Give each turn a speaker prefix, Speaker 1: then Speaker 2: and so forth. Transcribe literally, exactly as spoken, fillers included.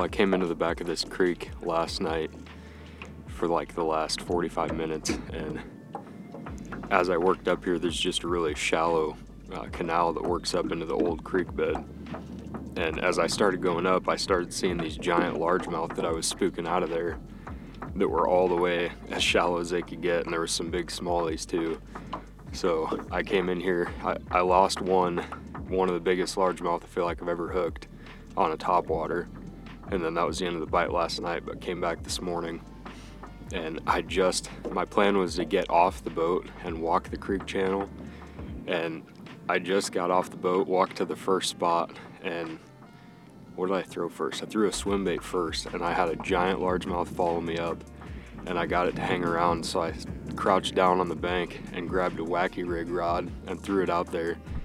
Speaker 1: Well, I came into the back of this creek last night for like the last forty-five minutes, and as I worked up here, there's just a really shallow uh, canal that works up into the old creek bed. And as I started going up, I started seeing these giant largemouth that I was spooking out of there that were all the way as shallow as they could get, and there was some big smallies too. So I came in here, I, I lost one, one of the biggest largemouth I feel like I've ever hooked on a topwater. And then that was the end of the bite last night, but came back this morning. And I just, my plan was to get off the boat and walk the creek channel. And I just got off the boat, walked to the first spot, and what did I throw first? I threw a swim bait first, and I had a giant largemouth follow me up, and I got it to hang around, so I crouched down on the bank and grabbed a wacky rig rod and threw it out there.